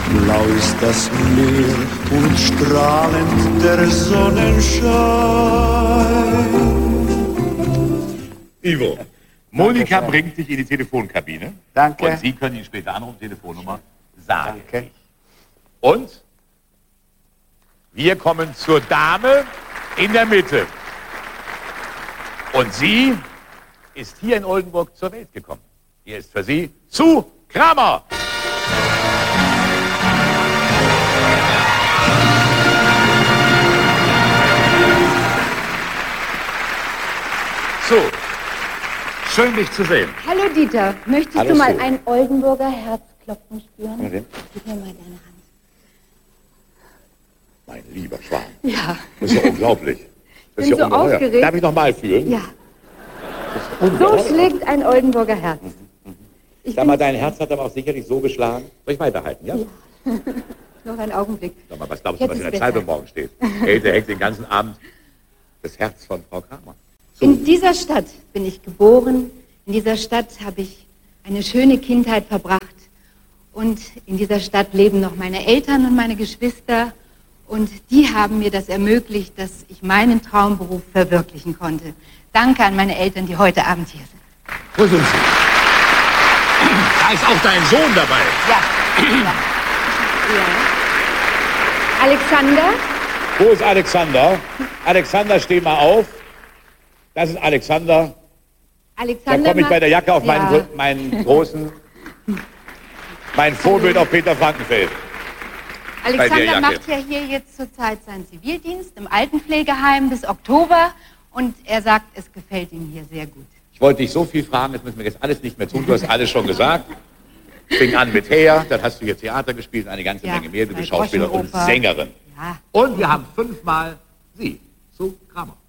Blau ist das Meer und strahlend der Sonnenschein. Ivo, Monika bringt dich in die Telefonkabine. Danke. Und Sie können ihn später anrufen, Telefonnummer sagen. Danke. Und wir kommen zur Dame in der Mitte. Und sie ist hier in Oldenburg zur Welt gekommen. Hier ist für Sie Sue Kramer. So, schön dich zu sehen. Hallo Dieter, möchtest Hallo, du mal Sue. ein Oldenburger Herzklopfen spüren? Mal sehen. Gib mir mal deine Hand. Mein lieber Schwan. Ja. Das ist ja unglaublich. Das Bin ist ja so ungeheuer. aufgeregt. Darf ich noch mal fühlen? Ja, so Ungeheuer. schlägt ein Oldenburger Herz. Ich Sag mal, bin dein Herz hat aber auch sicherlich so geschlagen. Soll ich weiterhalten, ja? noch einen Augenblick. Sag mal, was glaubst du, Jetzt was in ist der besser. Zeitung morgen steht? Hey, der hängt den ganzen Abend das Herz von Frau Kramer. In dieser Stadt bin ich geboren. In dieser Stadt habe ich eine schöne Kindheit verbracht. Und in dieser Stadt leben noch meine Eltern und meine Geschwister. Und die haben mir das ermöglicht, dass ich meinen Traumberuf verwirklichen konnte. Danke an meine Eltern, die heute Abend hier sind. Wo sind Sie? Da ist auch dein Sohn dabei. Ja. Ja. Alexander? Wo ist Alexander? Alexander, steh mal auf. Das ist Alexander. Da Alexander komme ich bei der Jacke auf ja. meinen großen, mein Vorbild auf Peter Frankenfeld. bei der Alexander Jacke. macht ja hier jetzt zurzeit seinen Zivildienst im Altenpflegeheim bis Oktober. Und er sagt, es gefällt ihm hier sehr gut. Ich wollte dich so viel fragen, das müssen wir jetzt alles nicht mehr tun. Du hast alles schon gesagt. Fing an mit Her, dann hast du hier Theater gespielt und eine ganze Ja, Menge mehr. Du bist bei Schauspielerin und Groschenoper. Sängerin. Ja. Und wir haben 5-mal Sie, Sue Kramer.